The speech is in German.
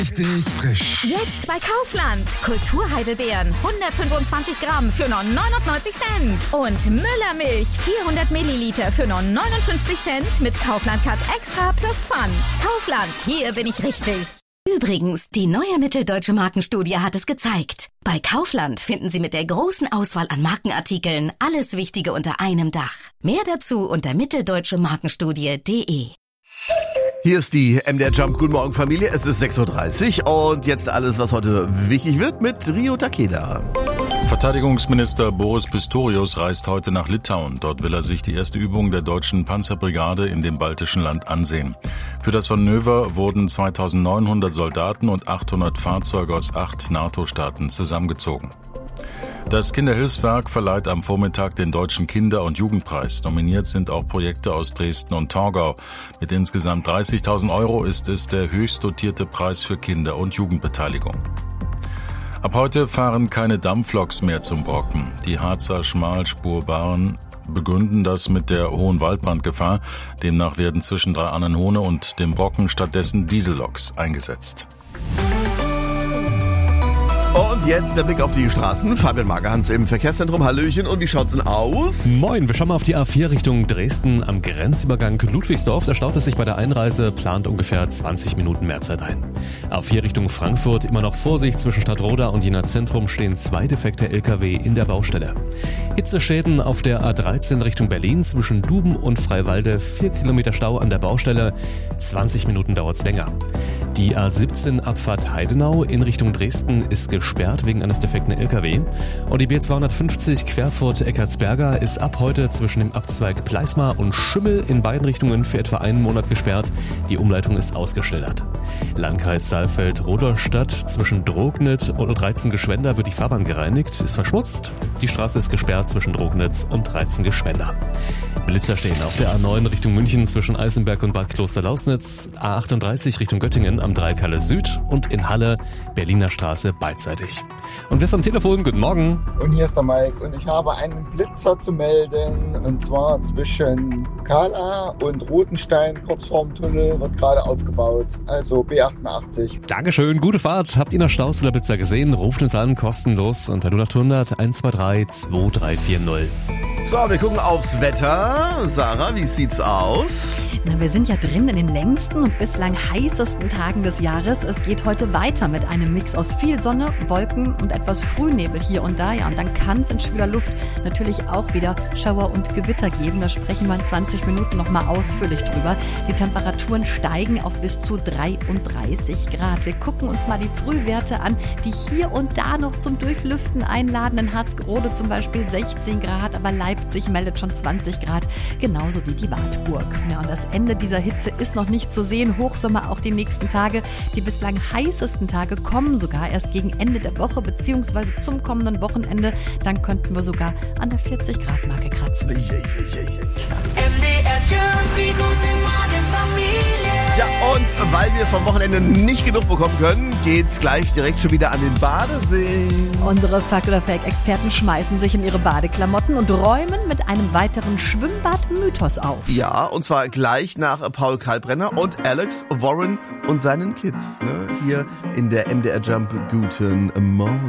Richtig frisch. Jetzt bei Kaufland. Kulturheidelbeeren 125 Gramm für nur 99 Cent. Und Müllermilch 400 Milliliter für nur 59 Cent mit Kaufland Cut Extra plus Pfand. Kaufland, hier bin ich richtig. Übrigens, die neue Mitteldeutsche Markenstudie hat es gezeigt. Bei Kaufland finden Sie mit der großen Auswahl an Markenartikeln alles Wichtige unter einem Dach. Mehr dazu unter mitteldeutschemarkenstudie.de. Hier ist die MDR Jump. Guten Morgen, Familie. Es ist 6.30 Uhr und jetzt alles, was heute wichtig wird mit Rio Takeda. Verteidigungsminister Boris Pistorius reist heute nach Litauen. Dort will er sich die erste Übung der deutschen Panzerbrigade in dem baltischen Land ansehen. Für das Manöver wurden 2900 Soldaten und 800 Fahrzeuge aus 8 NATO-Staaten zusammengezogen. Das Kinderhilfswerk verleiht am Vormittag den Deutschen Kinder- und Jugendpreis. Nominiert sind auch Projekte aus Dresden und Torgau. Mit insgesamt 30.000 € ist es der höchst dotierte Preis für Kinder- und Jugendbeteiligung. Ab heute fahren keine Dampfloks mehr zum Brocken. Die Harzer Schmalspurbahnen begründen das mit der hohen Waldbrandgefahr. Demnach werden zwischen Drei-Annenhohne und dem Brocken stattdessen Dieselloks eingesetzt. Und jetzt der Blick auf die Straßen. Fabian Magerhans im Verkehrszentrum. Hallöchen. Und wie schaut's denn aus? Moin, wir schauen mal auf die A4 Richtung Dresden am Grenzübergang Ludwigsdorf. Da staut es sich bei der Einreise, plant ungefähr 20 Minuten mehr Zeit ein. A4 Richtung Frankfurt, immer noch Vorsicht. Zwischen Stadtroda und Jena Zentrum stehen 2 defekte LKW in der Baustelle. Hitzeschäden auf der A13 Richtung Berlin. Zwischen Duben und Freiwalde 4 Kilometer Stau an der Baustelle. 20 Minuten dauert's länger. Die A17 Abfahrt Heidenau in Richtung Dresden ist gesperrt wegen eines defekten LKW. Und die B250 Querfurt-Eckartsberger ist ab heute zwischen dem Abzweig Pleismar und Schimmel in beiden Richtungen für etwa einen Monat gesperrt. Die Umleitung ist ausgeschildert. Landkreis Saalfeld-Rudolstadt zwischen Drognitz und Reitzen-Geschwender wird die Fahrbahn gereinigt, ist verschmutzt. Die Straße ist gesperrt zwischen Drognitz und Reitzen-Geschwender. Blitzer stehen auf der A9 Richtung München zwischen Eisenberg und Bad Kloster-Lausnitz, A38 Richtung Göttingen am Dreikalle Süd und in Halle Berliner Straße beidseitig. Und wer ist am Telefon? Guten Morgen. Und hier ist der Mike und ich habe einen Blitzer zu melden und zwar zwischen Kala und Rotenstein, kurz vorm Tunnel, wird gerade aufgebaut, also B88. Dankeschön, gute Fahrt. Habt ihr noch Staus oder Blitzer gesehen? Ruft uns an, kostenlos unter 0800 123 2340. So, wir gucken aufs Wetter. Sarah, wie sieht's aus? Na, wir sind ja drin in den längsten und bislang heißesten Tagen des Jahres. Es geht heute weiter mit einem Mix aus viel Sonne, Wolken und etwas Frühnebel hier und da. Ja, und dann kann es in schwüler Luft natürlich auch wieder Schauer und Gewitter geben. Da sprechen wir in 20 Minuten nochmal ausführlich drüber. Die Temperaturen steigen auf bis zu 33 Grad. Wir gucken uns mal die Frühwerte an, die hier und da noch zum Durchlüften einladen. In Harzgerode zum Beispiel 16 Grad, aber Leipzig meldet schon 20 Grad, genauso wie die Wartburg. Ja, und das Ende dieser Hitze ist noch nicht zu sehen. Hochsommer auch die nächsten Tage. Die bislang heißesten Tage kommen sogar erst gegen Ende der Woche beziehungsweise zum kommenden Wochenende. Dann könnten wir sogar an der 40-Grad-Marke kratzen. Ja, und weil wir vom Wochenende nicht genug bekommen können, geht's gleich direkt schon wieder an den Badesee. Unsere Fact oder Fake-Experten schmeißen sich in ihre Badeklamotten und räumen mit einem weiteren Schwimmbad-Mythos auf. Ja, und zwar gleich nach Paul Kalbrenner und Alex Warren und seinen Kids. Ne? Hier in der MDR Jump. Guten Morgen.